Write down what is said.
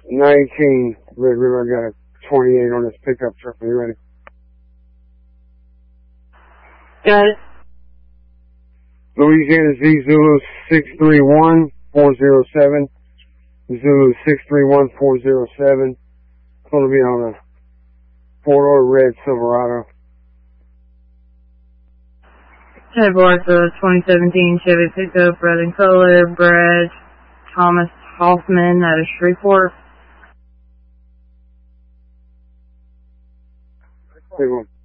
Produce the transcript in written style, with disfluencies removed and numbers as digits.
19 Red River. I got a 28 on this pickup truck. Are you ready? Got it. Louisiana Z Zulu 631-407. Zulu 631-407. It's going to be on a four-door red Silverado. Headboard for 2017 Chevy pickup, red in color, Brad Thomas Hoffman out of Shreveport. Big one.